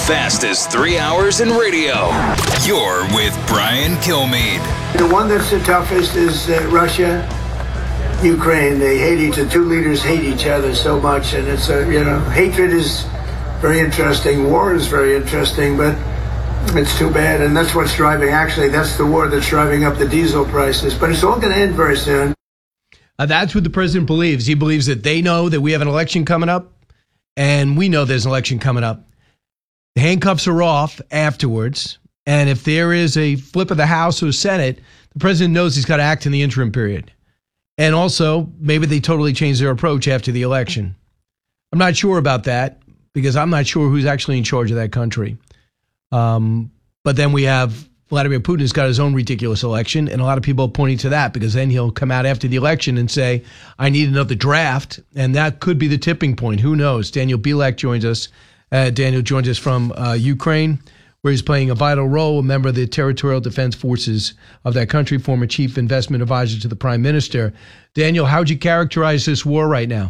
fastest 3 hours in radio. You're with Brian Kilmeade. The one that's the toughest is Russia, Ukraine. They hate the two leaders hate each other so much, and it's hatred is very interesting. War is very interesting, but it's too bad, and that's what's driving. Actually, that's the war that's driving up the diesel prices. But it's all going to end very soon. That's what the president believes. He believes that they know that we have an election coming up, and we know there's an election coming up. The handcuffs are off afterwards, and if there is a flip of the House or Senate, the president knows he's got to act in the interim period. And also, maybe they totally change their approach after the election. I'm not sure about that, because I'm not sure who's actually in charge of that country. But then we have Vladimir Putin has got his own ridiculous election, and a lot of people are pointing to that, because then he'll come out after the election and say, I need another draft, and that could be the tipping point. Who knows? Daniel Bilek joins us. Daniel joins us from Ukraine, where he's playing a vital role, a member of the Territorial Defense Forces of that country, former chief investment advisor to the prime minister. Daniel, how would you characterize this war right now?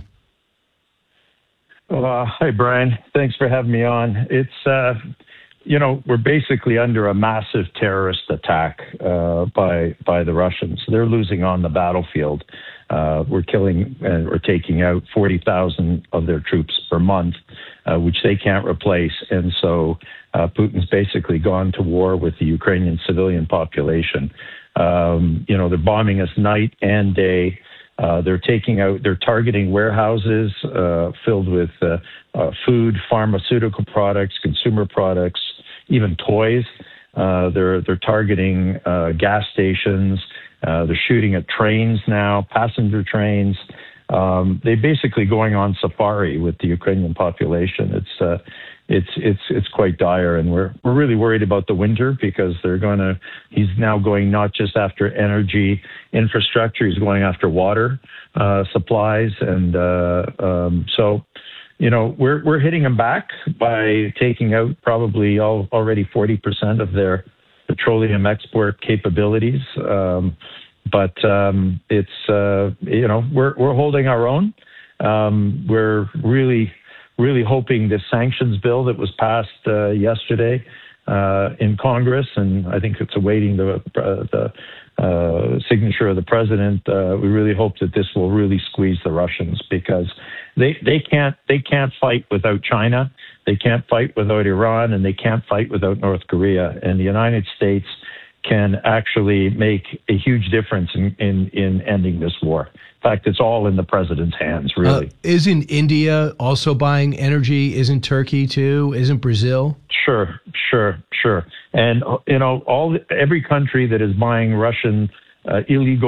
Hi, Brian. Thanks for having me on. It's, we're basically under a massive terrorist attack by the Russians. They're losing on the battlefield. We're killing and we're taking out 40,000 of their troops per month, which they can't replace. And so Putin's basically gone to war with the Ukrainian civilian population. They're bombing us night and day. They're targeting warehouses filled with food, pharmaceutical products, consumer products, even toys. They're targeting gas stations. They're shooting at trains now, passenger trains. They're basically going on safari with the Ukrainian population. It's quite dire, and we're really worried about the winter, because he's now going not just after energy infrastructure, he's going after water supplies, and so we're hitting them back by taking out probably already 40% of their petroleum export capabilities. But it's we're holding our own. We're really hoping the sanctions bill that was passed yesterday in Congress, and I think it's awaiting the signature of the president. We really hope that this will really squeeze the Russians, because they can't fight without China, they can't fight without Iran, and they can't fight without North Korea. And the United States can actually make a huge difference in ending this war. In fact, it's all in the president's hands, really. Isn't India also buying energy? Isn't Turkey too? Isn't Brazil? Sure. And every country that is buying Russian illegal